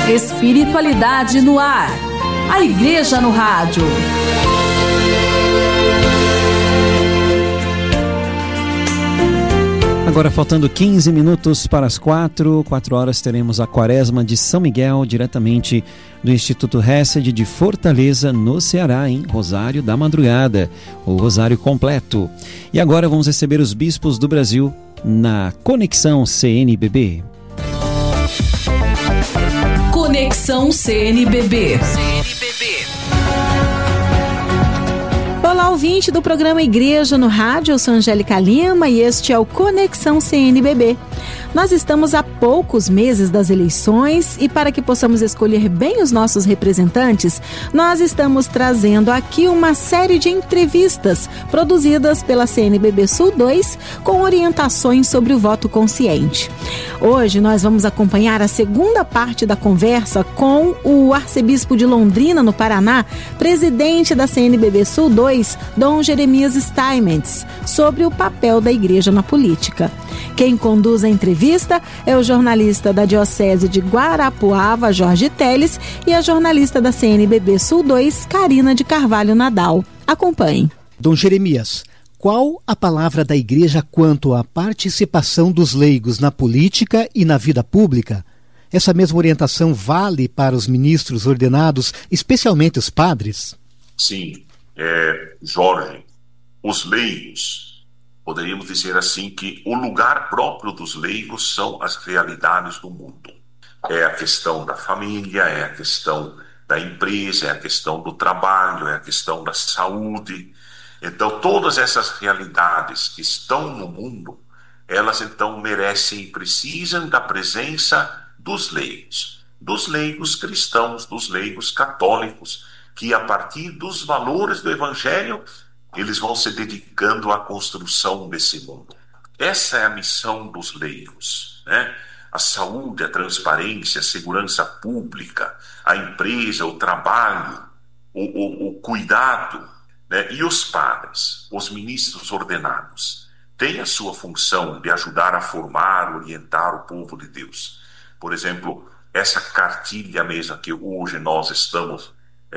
Espiritualidade no ar. A Igreja no Rádio. Agora faltando 15 minutos para as 4 horas, teremos a Quaresma de São Miguel, diretamente do Instituto Hesed de Fortaleza, no Ceará, em Rosário da Madrugada, o Rosário completo. E agora vamos receber os bispos do Brasil na Conexão CNBB. Conexão CNBB. Olá, ouvinte do programa Igreja no Rádio, eu sou Angélica Lima e este é o Conexão CNBB. Nós estamos a poucos meses das eleições e para que possamos escolher bem os nossos representantes, nós estamos trazendo aqui uma série de entrevistas produzidas pela CNBB Sul 2 com orientações sobre o voto consciente. Hoje nós vamos acompanhar a segunda parte da conversa com o arcebispo de Londrina, no Paraná, presidente da CNBB Sul 2, Dom Jeremias Steinmetz, sobre o papel da igreja na política. Quem conduz a entrevista é o jornalista da Diocese de Guarapuava, Jorge Teles, e a jornalista da CNBB Sul 2, Carina de Carvalho Nadal. Acompanhe. Dom Jeremias, qual a palavra da igreja quanto à participação dos leigos na política e na vida pública? Essa mesma orientação vale para os ministros ordenados, especialmente os padres? Sim, Jorge, os leigos, poderíamos dizer assim que o lugar próprio dos leigos são as realidades do mundo. É a questão da família, é a questão da empresa, é a questão do trabalho, é a questão da saúde. Então, todas essas realidades que estão no mundo, elas então merecem e precisam da presença dos leigos cristãos, dos leigos católicos, que a partir dos valores do Evangelho, eles vão se dedicando à construção desse mundo. Essa é a missão dos leigos, né? A saúde, a transparência, a segurança pública, a empresa, o trabalho, o cuidado, né? E os padres, os ministros ordenados, têm a sua função de ajudar a formar, orientar o povo de Deus. Por exemplo, essa cartilha mesmo que hoje nós estamos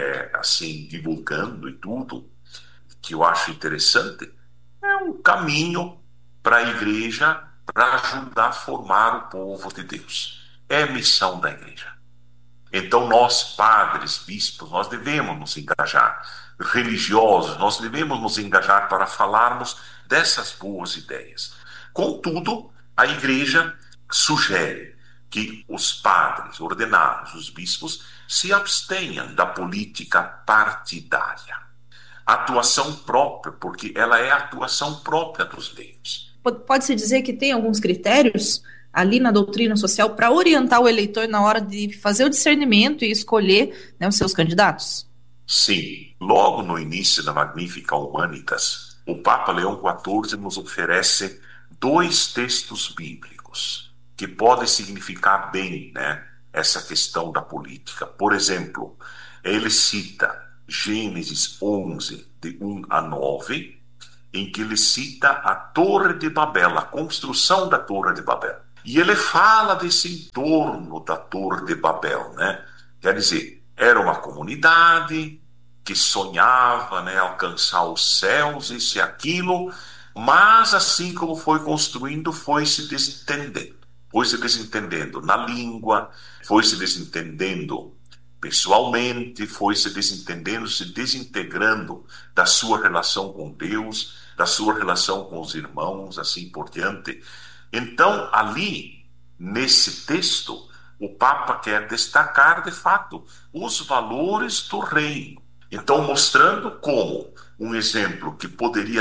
assim divulgando e tudo, que eu acho interessante, é um caminho para a igreja para ajudar a formar o povo de Deus. É a missão da igreja. Então nós, padres, bispos, nós devemos nos engajar, religiosos, nós devemos nos engajar para falarmos dessas boas ideias. Contudo, a igreja sugere que os padres ordenados, os bispos, se abstenham da política partidária. Atuação própria, porque ela é a atuação própria dos leigos. Pode-se dizer que tem alguns critérios ali na doutrina social para orientar o eleitor na hora de fazer o discernimento e escolher, né, os seus candidatos? Sim. Logo no início da Magnificat Humanitas, o Papa Leão XIV nos oferece 2 textos bíblicos que podem significar bem, né, essa questão da política. Por exemplo, ele cita Gênesis 11, de 1 a 9, em que ele cita a Torre de Babel, a construção da Torre de Babel. E ele fala desse entorno da Torre de Babel, né? Quer dizer, era uma comunidade que sonhava, né, alcançar os céus, isso e aquilo, mas assim como foi construindo, foi se desentendendo na língua, foi se desentendendo pessoalmente, foi se desentendendo, se desintegrando da sua relação com Deus, da sua relação com os irmãos, assim por diante. Então, ali, nesse texto, o Papa quer destacar, de fato, os valores do reino. Então, mostrando como um exemplo que poderia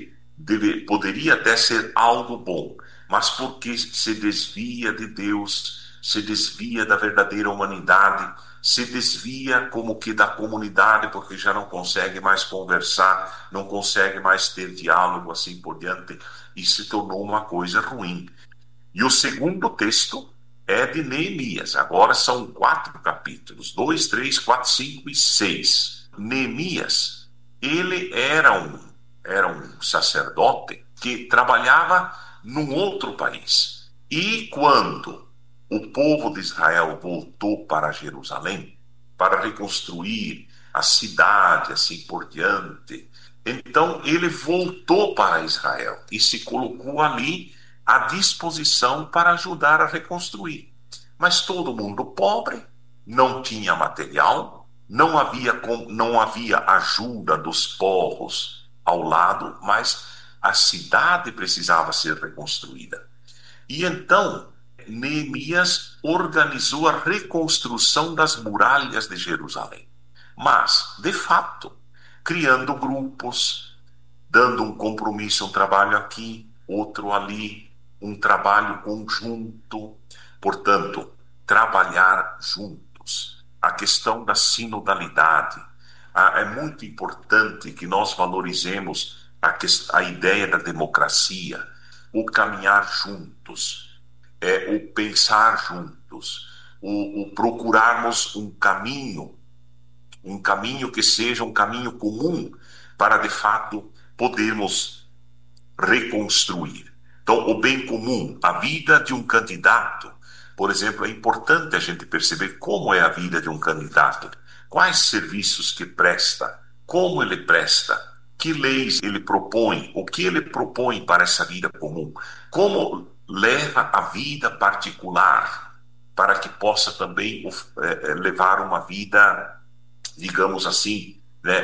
até ser algo bom, mas porque se desvia de Deus, se desvia da verdadeira humanidade, se desvia como que da comunidade, porque já não consegue mais conversar, não consegue mais ter diálogo, assim por diante, e se tornou uma coisa ruim. E o segundo texto é de Neemias. Agora são 4 capítulos, 2, 3, 4, 5 e 6. Neemias, ele era um sacerdote que trabalhava num outro país. E quando o povo de Israel voltou para Jerusalém para reconstruir a cidade, assim por diante. Então ele voltou para Israel e se colocou ali à disposição para ajudar a reconstruir. Mas todo mundo pobre, não tinha material, não havia ajuda dos povos ao lado, mas a cidade precisava ser reconstruída. E então Neemias organizou a reconstrução das muralhas de Jerusalém. Mas, de fato, criando grupos, dando um compromisso, um trabalho aqui, outro ali, um trabalho conjunto. Portanto, trabalhar juntos. A questão da sinodalidade. É muito importante que nós valorizemos a ideia da democracia, o caminhar juntos, o pensar juntos, o procurarmos um caminho que seja um caminho comum para, de fato, podermos reconstruir. Então, o bem comum, a vida de um candidato, por exemplo, é importante a gente perceber como é a vida de um candidato, quais serviços que presta, como ele presta, que leis ele propõe, o que ele propõe para essa vida comum, como leva a vida particular, para que possa também levar uma vida, digamos assim,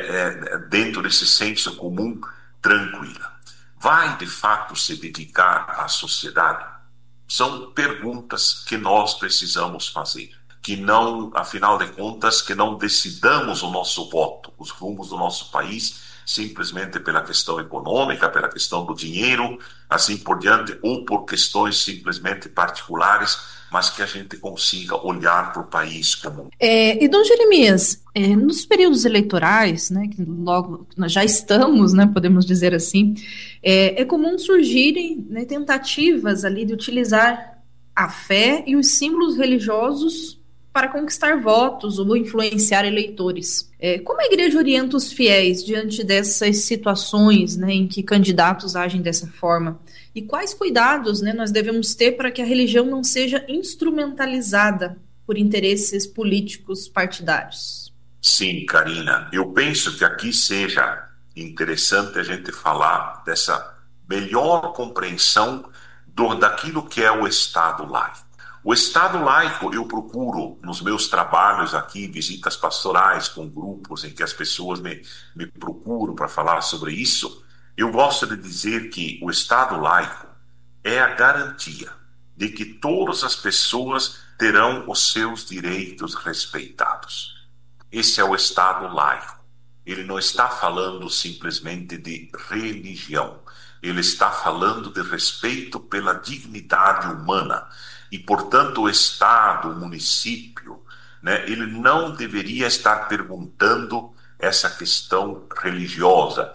dentro desse senso comum, tranquila. Vai de fato se dedicar à sociedade? São perguntas que nós precisamos fazer. Que não, afinal de contas, que não decidamos o nosso voto, os rumos do nosso país, simplesmente pela questão econômica, pela questão do dinheiro, assim por diante, ou por questões simplesmente particulares, mas que a gente consiga olhar para o país como... E, Dom Jeremias, nos períodos eleitorais, né, que logo nós já estamos, né, podemos dizer assim, é comum surgirem, né, tentativas ali de utilizar a fé e os símbolos religiosos para conquistar votos ou influenciar eleitores. Como a igreja orienta os fiéis diante dessas situações, né, em que candidatos agem dessa forma? E quais cuidados, né, nós devemos ter para que a religião não seja instrumentalizada por interesses políticos partidários? Sim, Karina, eu penso que aqui seja interessante a gente falar dessa melhor compreensão daquilo que é o Estado laico. O Estado laico, eu procuro, nos meus trabalhos aqui, visitas pastorais com grupos em que as pessoas me procuram para falar sobre isso, eu gosto de dizer que o Estado laico é a garantia de que todas as pessoas terão os seus direitos respeitados. Esse é o Estado laico. Ele não está falando simplesmente de religião. Ele está falando de respeito pela dignidade humana. E, portanto, o Estado, o município, né, ele não deveria estar perguntando essa questão religiosa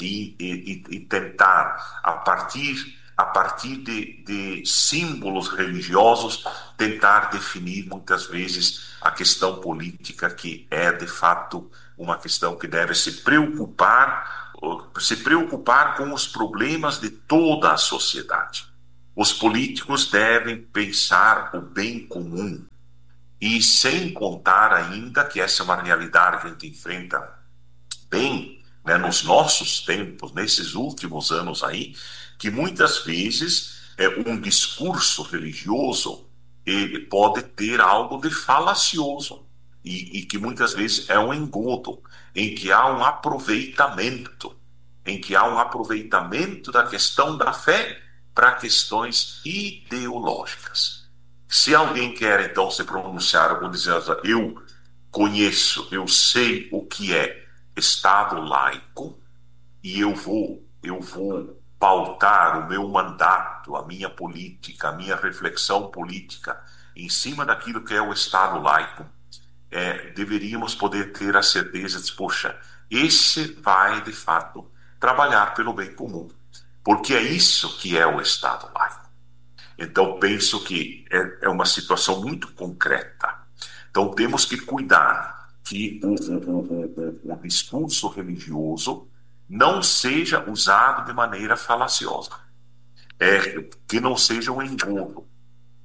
e tentar, a partir de símbolos religiosos, tentar definir muitas vezes a questão política, que é, de fato, uma questão que deve se preocupar com os problemas de toda a sociedade. Os políticos devem pensar o bem comum, e sem contar ainda que essa é uma realidade que a gente enfrenta bem, né, nos nossos tempos, nesses últimos anos aí, que muitas vezes um discurso religioso ele pode ter algo de falacioso e que muitas vezes é um engodo, em que há um aproveitamento, da questão da fé para questões ideológicas. Se alguém quer então se pronunciar, eu vou dizer, eu conheço, eu sei o que é Estado laico e eu vou pautar o meu mandato, a minha política, a minha reflexão política em cima daquilo que é o Estado laico, deveríamos poder ter a certeza de, poxa, esse vai de fato trabalhar pelo bem comum. Porque é isso que é o Estado laico. Então, penso que é uma situação muito concreta. Então, temos que cuidar que o discurso religioso não seja usado de maneira falaciosa. Que não seja um engodo.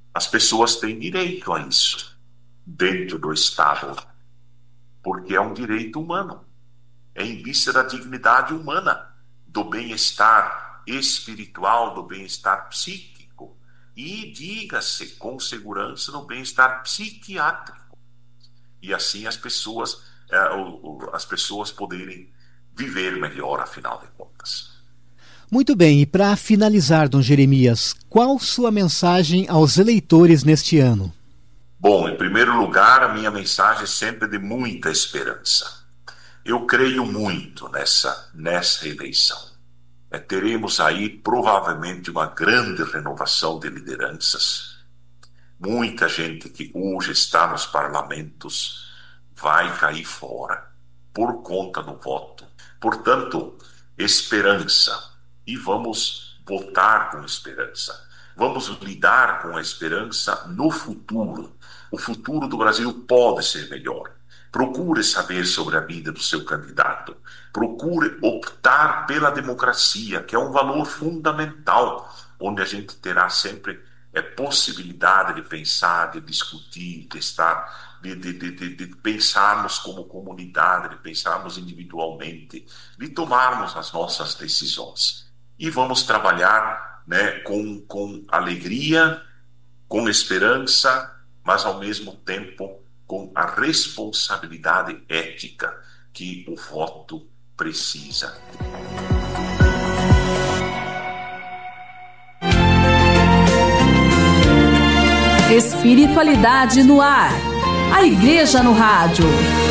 As pessoas têm direito a isso dentro do Estado, porque é um direito humano, é em vista da dignidade humana, do bem-estar espiritual, do bem-estar psíquico e, diga-se com segurança, no bem-estar psiquiátrico. E assim as pessoas poderem viver melhor, afinal de contas. Muito bem, e para finalizar, Dom Jeremias, qual sua mensagem aos eleitores neste ano? Bom, em primeiro lugar, a minha mensagem é sempre de muita esperança. Eu creio muito nessa eleição. Teremos aí provavelmente uma grande renovação de lideranças. Muita gente que hoje está nos parlamentos vai cair fora por conta do voto. Portanto, esperança. E vamos votar com esperança. Vamos lidar com a esperança no futuro. O futuro do Brasil pode ser melhor. Procure saber sobre a vida do seu candidato. Procure optar pela democracia, que é um valor fundamental, onde a gente terá sempre possibilidade de pensar, de discutir, de pensarmos como comunidade, de pensarmos individualmente, de tomarmos as nossas decisões. E vamos trabalhar, com alegria, com esperança, mas ao mesmo tempo com a responsabilidade ética que o voto precisa. Espiritualidade no ar. A Igreja no Rádio.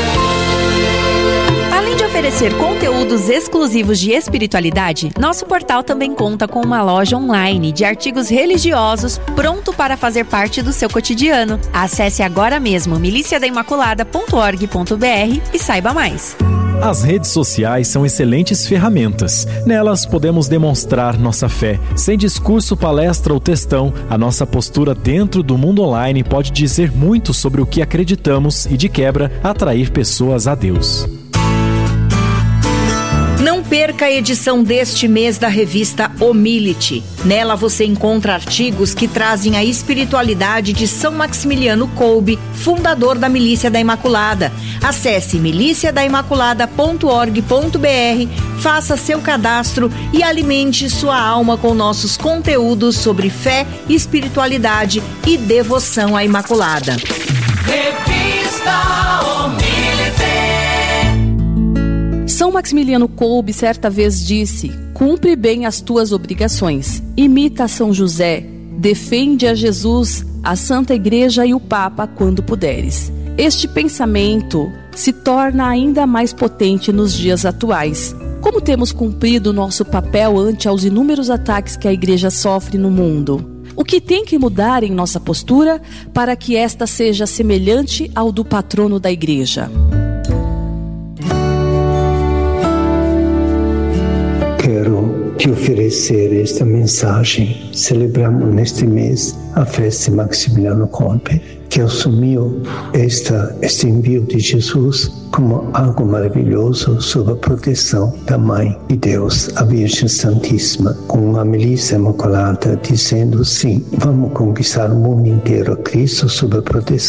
Além de oferecer conteúdos exclusivos de espiritualidade, nosso portal também conta com uma loja online de artigos religiosos pronto para fazer parte do seu cotidiano. Acesse agora mesmo miliciadaimaculada.org.br e saiba mais. As redes sociais são excelentes ferramentas. Nelas podemos demonstrar nossa fé. Sem discurso, palestra ou textão, a nossa postura dentro do mundo online pode dizer muito sobre o que acreditamos e, de quebra, atrair pessoas a Deus. Não perca a edição deste mês da revista Humility. Nela você encontra artigos que trazem a espiritualidade de São Maximiliano Kolbe, fundador da Milícia da Imaculada. Acesse miliciadaimaculada.org.br, faça seu cadastro e alimente sua alma com nossos conteúdos sobre fé, espiritualidade e devoção à Imaculada. Revista Humility. São Maximiliano Kolbe certa vez disse: cumpre bem as tuas obrigações, imita São José, defende a Jesus, a Santa Igreja e o Papa quando puderes. Este pensamento se torna ainda mais potente nos dias atuais. Como temos cumprido nosso papel ante aos inúmeros ataques que a Igreja sofre no mundo? O que tem que mudar em nossa postura para que esta seja semelhante ao do patrono da Igreja? Quero te oferecer esta mensagem. Celebramos neste mês a festa de Maximiliano Kolbe, que assumiu este envio de Jesus como algo maravilhoso sob a proteção da Mãe de Deus, a Virgem Santíssima, com a Milícia Imaculada dizendo sim, vamos conquistar o mundo inteiro a Cristo sob a proteção